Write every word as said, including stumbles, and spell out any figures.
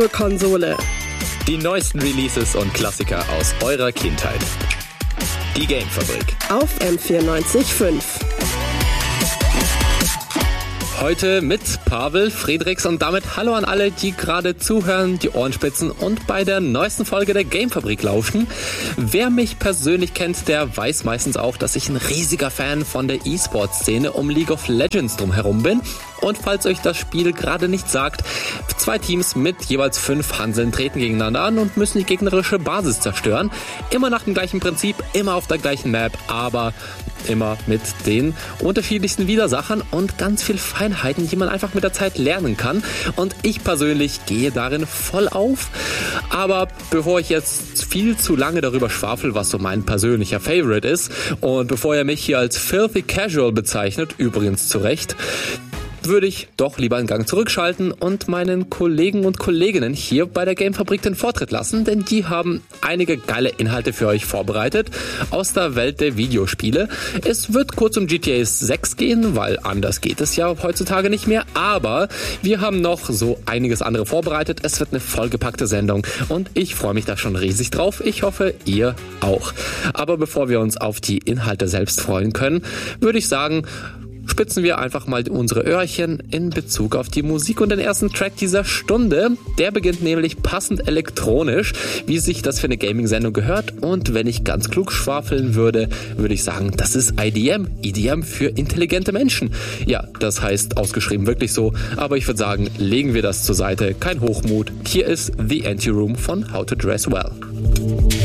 Konsole. Die neuesten Releases und Klassiker aus eurer Kindheit. Die Gamefabrik. Auf M vierundneunzig Komma fünf. Heute mit Pavel, Friedrichs und damit hallo an alle, die gerade zuhören, die Ohren spitzen und bei der neuesten Folge der Gamefabrik lauschen. Wer mich persönlich kennt, der weiß meistens auch, dass ich ein riesiger Fan von der E-Sport-Szene um League of Legends drumherum bin. Und falls euch das Spiel gerade nicht sagt, zwei Teams mit jeweils fünf Hanseln treten gegeneinander an und müssen die gegnerische Basis zerstören. Immer nach dem gleichen Prinzip, immer auf der gleichen Map, aber immer mit den unterschiedlichsten Widersachern und ganz viel Feinheiten, die man einfach mit der Zeit lernen kann. Und ich persönlich gehe darin voll auf. Aber bevor ich jetzt viel zu lange darüber schwafel, was so mein persönlicher Favorite ist, und bevor ihr mich hier als Filthy Casual bezeichnet, übrigens zu Recht, würde ich doch lieber einen Gang zurückschalten und meinen Kollegen und Kolleginnen hier bei der Gamefabrik den Vortritt lassen, denn die haben einige geile Inhalte für euch vorbereitet aus der Welt der Videospiele. Es wird kurz um G T A sechs gehen, weil anders geht es ja heutzutage nicht mehr, aber wir haben noch so einiges andere vorbereitet. Es wird eine vollgepackte Sendung und ich freue mich da schon riesig drauf. Ich hoffe, ihr auch. Aber bevor wir uns auf die Inhalte selbst freuen können, würde ich sagen, spitzen wir einfach mal unsere Öhrchen in Bezug auf die Musik und den ersten Track dieser Stunde. Der beginnt nämlich passend elektronisch, wie sich das für eine Gaming-Sendung gehört. Und wenn ich ganz klug schwafeln würde, würde ich sagen, das ist I D M. I D M für intelligente Menschen. Ja, das heißt ausgeschrieben wirklich so. Aber ich würde sagen, legen wir das zur Seite. Kein Hochmut. Hier ist The Anti-Room von How to Dress Well.